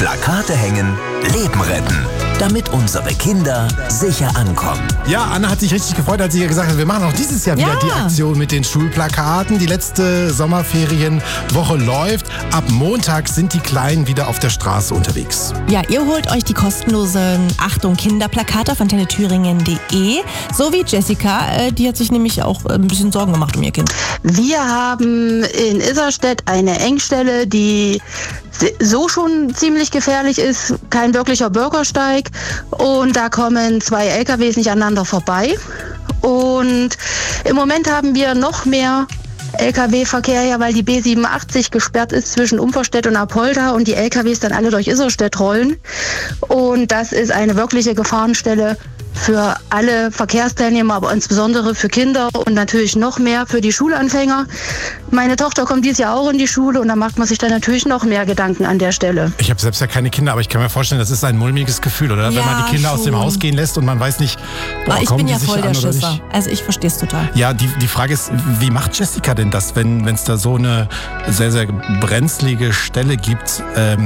Plakate hängen, Leben retten, damit unsere Kinder sicher ankommen. Ja, Anna hat sich richtig gefreut, als sie ihr gesagt hat, wir machen auch dieses Jahr wieder die Aktion mit den Schulplakaten. Die letzte Sommerferienwoche läuft. Ab Montag sind die Kleinen wieder auf der Straße unterwegs. Ja, ihr holt euch die kostenlosen Achtung Kinderplakate auf antennethüringen.de. So wie Jessica, die hat sich nämlich auch ein bisschen Sorgen gemacht um ihr Kind. Wir haben in Isarstedt eine Engstelle, die so schon ziemlich gefährlich ist, kein wirklicher Bürgersteig, und da kommen 2 LKWs nicht aneinander vorbei, und im Moment haben wir noch mehr LKW-Verkehr, ja, weil die B87 gesperrt ist zwischen Umverstedt und Apolda und die LKWs dann alle durch Isarstedt rollen, und das ist eine wirkliche Gefahrenstelle für alle Verkehrsteilnehmer, aber insbesondere für Kinder und natürlich noch mehr für die Schulanfänger. Meine Tochter kommt dieses Jahr auch in die Schule und da macht man sich dann natürlich noch mehr Gedanken an der Stelle. Ich habe selbst ja keine Kinder, aber ich kann mir vorstellen, das ist ein mulmiges Gefühl, oder? Ja, wenn man die Kinder aus dem Haus gehen lässt und man weiß nicht, ich kommen bin ja die sich voll der an oder Schisser. nicht. Also ich verstehe es total. Ja, die Frage ist, wie macht Jessica denn das, wenn es da so eine sehr, sehr brenzlige Stelle gibt?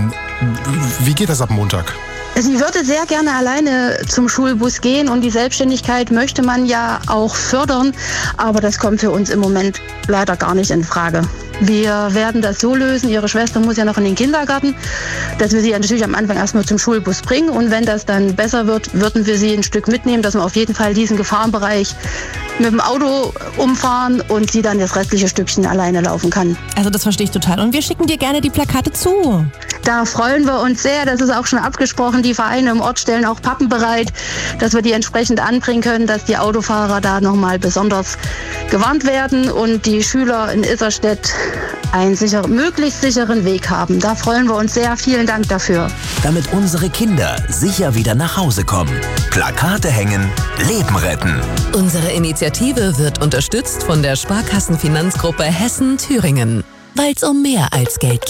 Wie geht das ab Montag? Sie würde sehr gerne alleine zum Schulbus gehen und die Selbstständigkeit möchte man ja auch fördern, aber das kommt für uns im Moment leider gar nicht in Frage. Wir werden das so lösen, ihre Schwester muss ja noch in den Kindergarten, dass wir sie natürlich am Anfang erstmal zum Schulbus bringen, und wenn das dann besser wird, würden wir sie ein Stück mitnehmen, dass wir auf jeden Fall diesen Gefahrenbereich mit dem Auto umfahren und sie dann das restliche Stückchen alleine laufen kann. Also das verstehe ich total. Und wir schicken dir gerne die Plakate zu. Da freuen wir uns sehr, das ist auch schon abgesprochen. Die Vereine im Ort stellen auch Pappen bereit, dass wir die entsprechend anbringen können, dass die Autofahrer da nochmal besonders gewarnt werden und die Schüler in Isarstedt einen möglichst sicheren Weg haben. Da freuen wir uns sehr. Vielen Dank dafür. Damit unsere Kinder sicher wieder nach Hause kommen. Plakate hängen, Leben retten. Unsere Initiative wird unterstützt von der Sparkassenfinanzgruppe Hessen-Thüringen. Weil es um mehr als Geld geht.